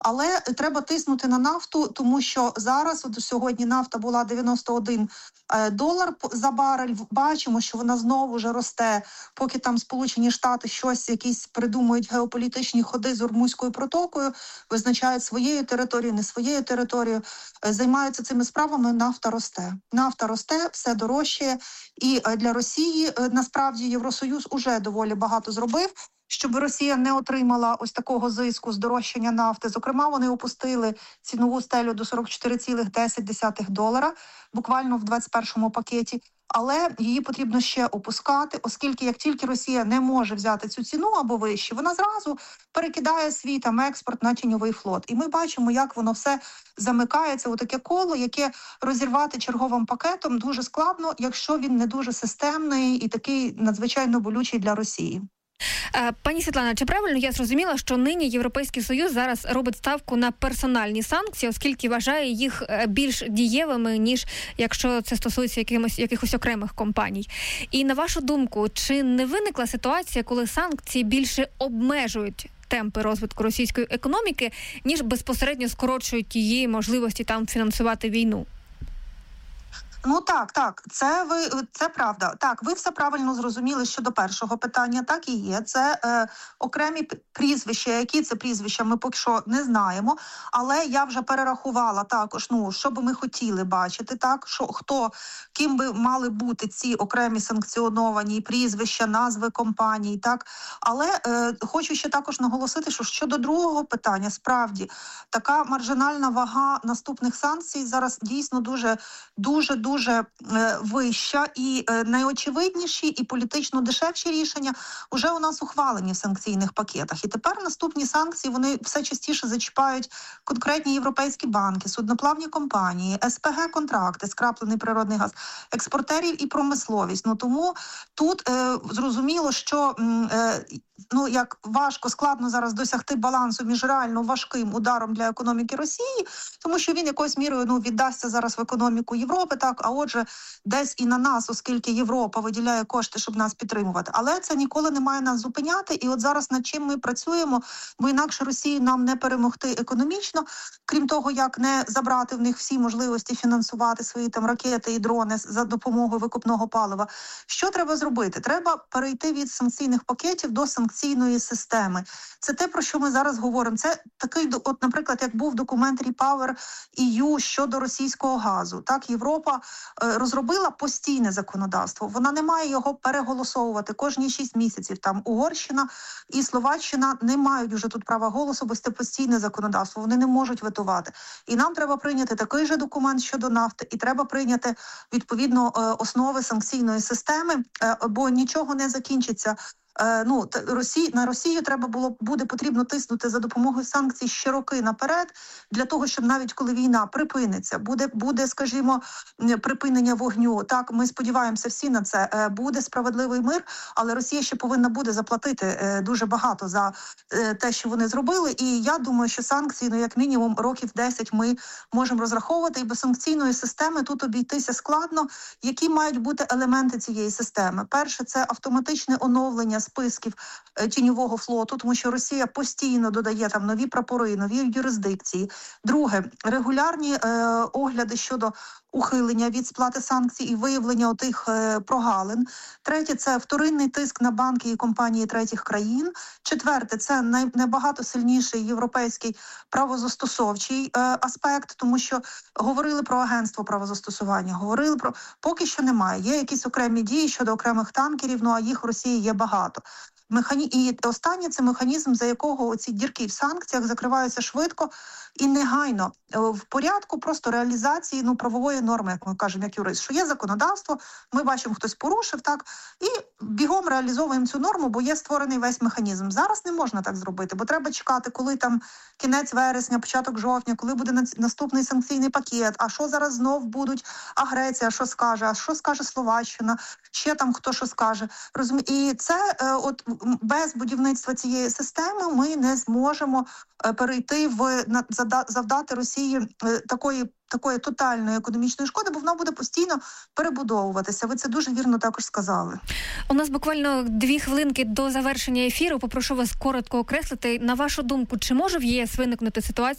Але треба тиснути на нафту, тому що зараз, от сьогодні нафта була $91 за барель. Бачимо, що вона знову вже росте, поки там Сполучені Штати щось, якісь придумують геополітичні ходи з Ормузькою протокою, визначають своєю територією, не своєю територією, займаються цими справами, нафта росте. Нафта росте, все дорожчає. І для Росії, насправді, Євросоюз уже доволі багато зробив, щоб Росія не отримала ось такого зиску здорожчання нафти. Зокрема, вони опустили цінову стелю до $44,10 буквально в 21-му пакеті. Але її потрібно ще опускати, оскільки як тільки Росія не може взяти цю ціну або вище, вона зразу перекидає свій там експорт на тіньовий флот. І ми бачимо, як воно все замикається у таке коло, яке розірвати черговим пакетом дуже складно, якщо він не дуже системний і такий надзвичайно болючий для Росії. Пані Світлана, чи правильно я зрозуміла, що нині Європейський Союз зараз робить ставку на персональні санкції, оскільки вважає їх більш дієвими, ніж якщо це стосується якихось окремих компаній? І на вашу думку, чи не виникла ситуація, коли санкції більше обмежують темпи розвитку російської економіки, ніж безпосередньо скорочують її можливості там фінансувати війну? Ну так, це правда. Так, ви все правильно зрозуміли щодо першого питання, так і є. Це окремі прізвища, які це прізвища, ми поки що не знаємо, але я вже перерахувала також, що би ми хотіли бачити, так, ким би мали бути ці окремі санкціоновані прізвища, назви компаній, так. Але хочу ще також наголосити, що щодо другого питання, справді, така маржинальна вага наступних санкцій зараз дійсно дуже вища, і найочевидніші і політично дешевші рішення вже у нас ухвалені в санкційних пакетах. І тепер наступні санкції, вони все частіше зачіпають конкретні європейські банки, судноплавні компанії, СПГ-контракти, скраплений природний газ, експортерів і промисловість. Тому тут зрозуміло, що як складно зараз досягти балансу між реально важким ударом для економіки Росії, тому що він якоюсь мірою віддасться зараз в економіку Європи, так, а отже, десь і на нас, оскільки Європа виділяє кошти, щоб нас підтримувати. Але це ніколи не має нас зупиняти, і от зараз над чим ми працюємо, бо інакше Росії нам не перемогти економічно, крім того, як не забрати в них всі можливості фінансувати свої там ракети і дрони за допомогою викупного палива. Що треба зробити? Треба перейти від санкційних пакетів до санкційної системи. Це те, про що ми зараз говоримо. Це такий, от, наприклад, як був документ REPowerEU щодо російського газу. Так, Європа розробила постійне законодавство. Вона не має його переголосовувати кожні 6 місяців. Там Угорщина і Словаччина не мають вже тут права голосу, бо це постійне законодавство. Вони не можуть ветувати. І нам треба прийняти такий же документ щодо нафти, і треба прийняти, відповідно, основи санкційної системи, бо нічого не закінчиться. На Росію потрібно тиснути за допомогою санкцій ще роки наперед, для того, щоб навіть коли війна припиниться, буде, скажімо, припинення вогню. Так, ми сподіваємося всі на це. Буде справедливий мир, але Росія ще повинна буде заплатити дуже багато за те, що вони зробили. І я думаю, що санкції, як мінімум, років 10 ми можемо розраховувати. І без санкційної системи тут обійтися складно. Які мають бути елементи цієї системи? Перше, це автоматичне оновлення списків тіньового флоту, тому що Росія постійно додає там нові прапори, нові юрисдикції. Друге, регулярні огляди щодо ухилення від сплати санкцій і виявлення отих прогалин. Третє – це вторинний тиск на банки і компанії третіх країн. Четверте – це набагато сильніший європейський правозастосовчий аспект, тому що говорили про агентство правозастосування, поки що немає. Є якісь окремі дії щодо окремих танкерів, а їх в Росії є багато. І останнє – це механізм, за якого оці дірки в санкціях закриваються швидко і негайно, в порядку просто реалізації правової норми, як ми кажемо, як юрист, що є законодавство, ми бачимо, хтось порушив, так, і бігом реалізовуємо цю норму, бо є створений весь механізм. Зараз не можна так зробити, бо треба чекати, коли там кінець вересня, початок жовтня, коли буде наступний санкційний пакет, а що зараз знов будуть, а Греція що скаже Словаччина, ще там хто що скаже. І це без будівництва цієї системи ми не зможемо перейти завдати Росії такої тотальної економічної шкоди, бо вона буде постійно перебудовуватися. Ви це дуже вірно також сказали. У нас буквально 2 хвилинки до завершення ефіру. Попрошу вас коротко окреслити. На вашу думку, чи може в ЄС виникнути ситуація,